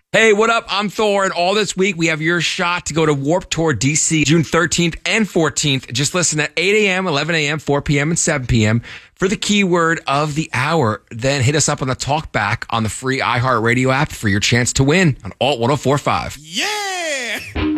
Hey, what up? I'm Thor, and all this week we have your shot to go to Warped Tour DC June 13th and 14th. Just listen at 8 a.m., 11 a.m., 4 p.m., and 7 p.m. for the keyword of the hour. Then hit us up on the talkback on the free iHeartRadio app for your chance to win on Alt 1045. Yeah!